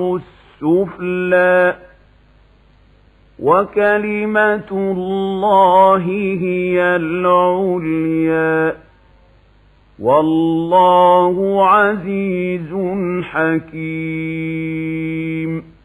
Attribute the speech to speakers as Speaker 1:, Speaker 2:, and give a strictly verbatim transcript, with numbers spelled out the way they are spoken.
Speaker 1: السفلى وكلمة الله هي العليا والله عزيز حكيم.